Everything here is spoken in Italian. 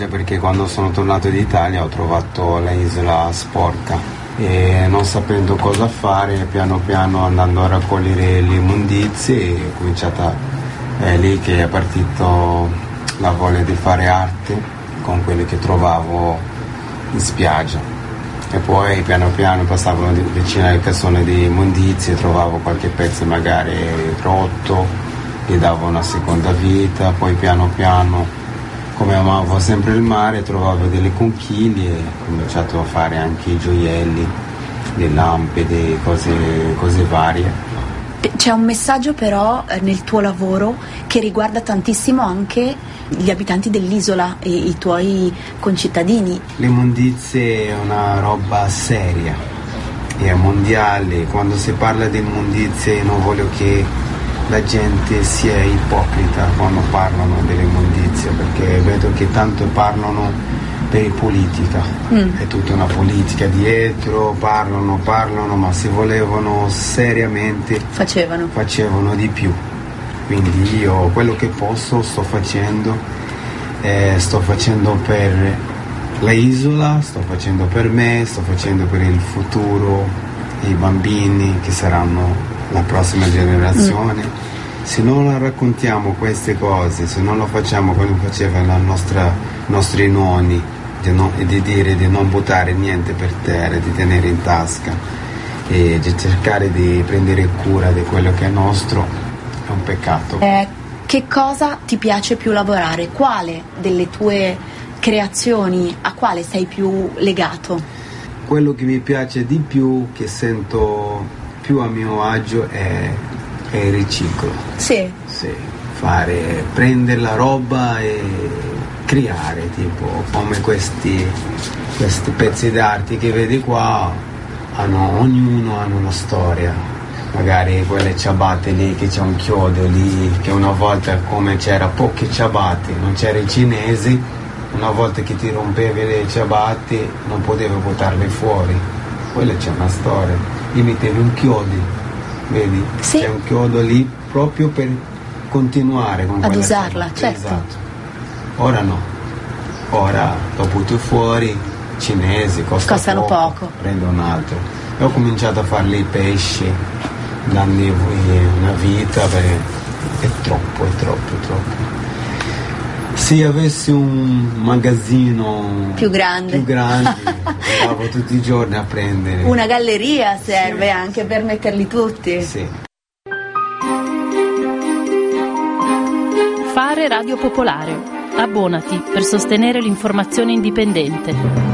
Perché quando sono tornato d'Italia ho trovato l'isola sporca e non sapendo cosa fare, piano piano andando a raccogliere le immondizie, è cominciata, è lì che è partito la voglia di fare arte con quelli che trovavo in spiaggia. E poi piano piano passavano decine di persone di immondizie, trovavo qualche pezzo magari rotto, gli davo una seconda vita, poi piano piano, come amavo sempre il mare, trovavo delle conchiglie e ho cominciato a fare anche i gioielli, le lampade, cose varie. C'è un messaggio però nel tuo lavoro che riguarda tantissimo anche gli abitanti dell'isola e i tuoi concittadini. L'immondizia è una roba seria, è mondiale. Quando si parla di immondizie non voglio che la gente sia ipocrita quando parlano dell'immondizia, perché vedo che tanto parlano per politica, è tutta una politica dietro, parlano, ma se volevano seriamente facevano di più. Quindi io quello che posso sto facendo per la isola, sto facendo per me, sto facendo per il futuro, i bambini che saranno la prossima generazione. Se non la raccontiamo queste cose, se non lo facciamo come facevano i nostri nonni, di dire di non buttare niente per terra, di tenere in tasca e di cercare di prendere cura di quello che è nostro, è un peccato. Che cosa ti piace più lavorare? Quale delle tue creazioni, a quale sei più legato? Quello che mi piace di più, che sento più a mio agio, è il riciclo. Sì. Prendere la roba e creare, tipo come questi pezzi d'arte che vedi qua, ognuno ha una storia. Magari quelle ciabatte lì che c'è un chiodo lì, che una volta, come c'era poche ciabatte, non c'era i cinesi, una volta che ti rompevi le ciabatte non potevi buttarle fuori, quella c'è una storia. Gli mettevi un chiodo, vedi? Sì. C'è un chiodo lì proprio per continuare con ad quella usarla, ciabatta. certo. Esatto. Ora no, ora lo butti fuori, cinesi, costano poco, prendo un altro. E ho cominciato a farli i pesci, dargli una vita, perché è troppo. Se avessi un magazzino più grande andavo tutti i giorni a prendere. Una galleria serve, sì, anche per metterli tutti. Sì. Fare Radio Popolare. Abbonati per sostenere l'informazione indipendente.